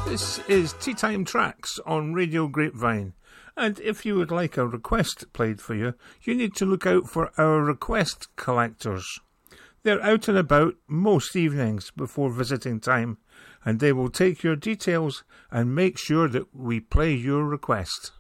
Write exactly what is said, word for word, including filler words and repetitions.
This is Tea Time Tracks on Radio Grapevine, and if you would like a request played for you, you need to look out for our request collectors. They're out and about most evenings before visiting time, and they will take your details and make sure that we play your request.